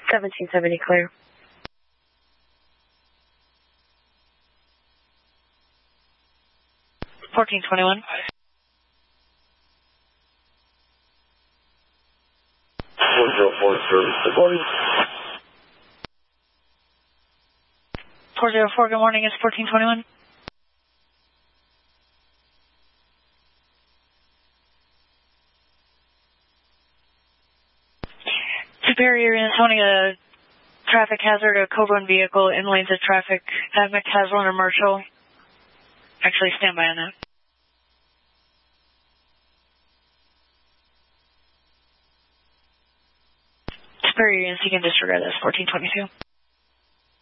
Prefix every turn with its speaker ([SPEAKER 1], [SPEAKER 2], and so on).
[SPEAKER 1] 1770 clear.
[SPEAKER 2] $14.21.
[SPEAKER 3] 404 service, good morning.
[SPEAKER 2] 404, good morning, it's 1421. Superior is owning a traffic hazard, a Coburn vehicle in lanes of traffic at McCaslin or Marshall. Actually, stand by on that. Superior, you can disregard this, 1422.